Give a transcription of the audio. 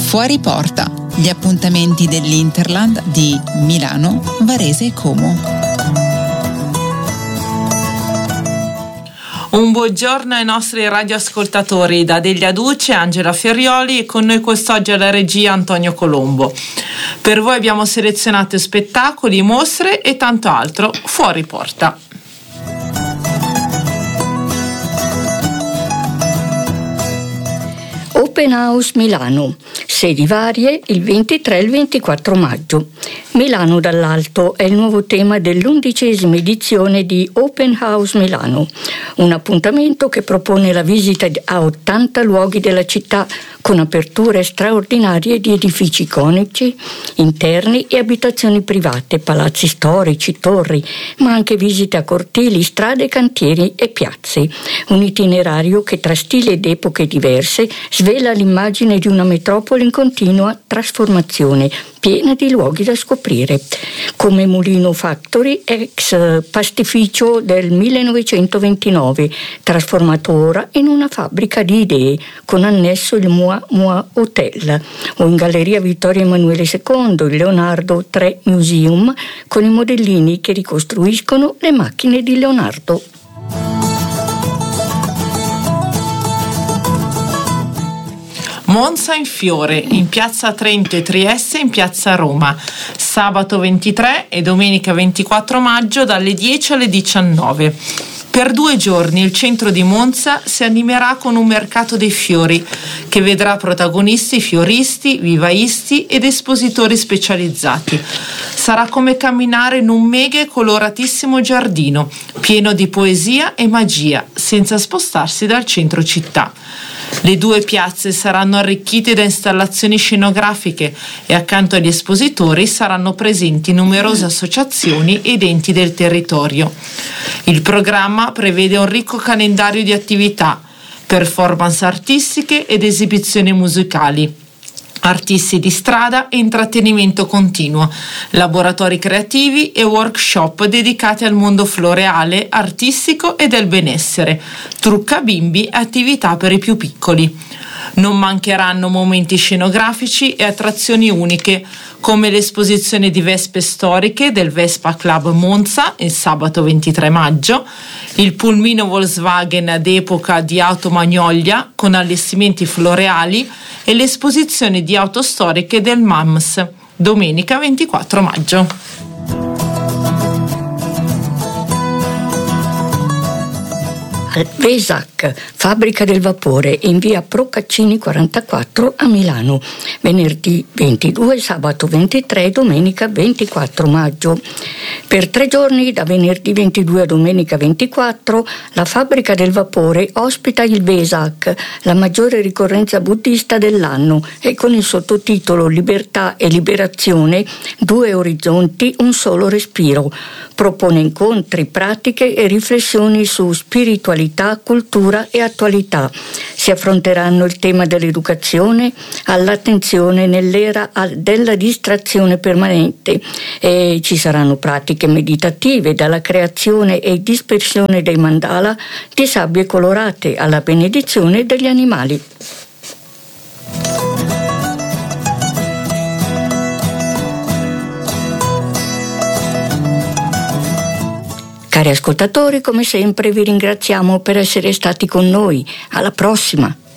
Fuori porta, gli appuntamenti dell'Interland di Milano, Varese e Como. Un buongiorno ai nostri radioascoltatori da Delia Duce, Angela Ferrioli e con noi quest'oggi alla regia Antonio Colombo. Per voi abbiamo selezionato spettacoli, mostre e tanto altro fuori porta. Open House Milano, sedi varie il 23 e il 24 maggio. Milano dall'alto è il nuovo tema dell'11ª edizione di Open House Milano, un appuntamento che propone la visita a 80 luoghi della città con aperture straordinarie di edifici iconici, interni e abitazioni private, palazzi storici, torri, ma anche visite a cortili, strade, cantieri e piazze. Un itinerario che tra stili ed epoche diverse svela l'immagine di una metropoli in continua trasformazione, piena di luoghi da scoprire, come Mulino Factory, ex pastificio del 1929, trasformato ora in una fabbrica di idee, con annesso il Moi Hotel, o in Galleria Vittorio Emanuele II, il Leonardo III Museum, con i modellini che ricostruiscono le macchine di Leonardo. Monza in fiore, in piazza Trento e Trieste, in piazza Roma, sabato 23 e domenica 24 maggio dalle 10 alle 19. Per 2 giorni il centro di Monza si animerà con un mercato dei fiori che vedrà protagonisti fioristi, vivaisti ed espositori specializzati. Sarà come camminare in un mega e coloratissimo giardino, pieno di poesia e magia, senza spostarsi dal centro città. Le 2 piazze saranno arricchite da installazioni scenografiche e accanto agli espositori saranno presenti numerose associazioni ed enti del territorio. Il programma prevede un ricco calendario di attività, performance artistiche ed esibizioni musicali, artisti di strada e intrattenimento continuo, laboratori creativi e workshop dedicati al mondo floreale, artistico e del benessere, trucca bimbi e attività per i più piccoli. Non mancheranno momenti scenografici e attrazioni uniche, come l'esposizione di vespe storiche del Vespa Club Monza il sabato 23 maggio, il pulmino Volkswagen d'epoca di Auto Magnolia con allestimenti floreali e l'esposizione di auto storiche del MAMS domenica 24 maggio. Vesac, fabbrica del vapore, in via Procaccini 44 a Milano, venerdì 22, sabato 23 e domenica 24 maggio. Per 3 giorni, da venerdì 22 a domenica 24, la fabbrica del vapore ospita il Vesac, la maggiore ricorrenza buddista dell'anno, e con il sottotitolo Libertà e Liberazione, 2 orizzonti, un solo respiro. Propone incontri, pratiche e riflessioni su spiritualità, cultura e attualità. Si affronteranno il tema dell'educazione all'attenzione nell'era della distrazione permanente e ci saranno pratiche meditative, dalla creazione e dispersione dei mandala di sabbie colorate alla benedizione degli animali. Cari ascoltatori, come sempre vi ringraziamo per essere stati con noi. Alla prossima!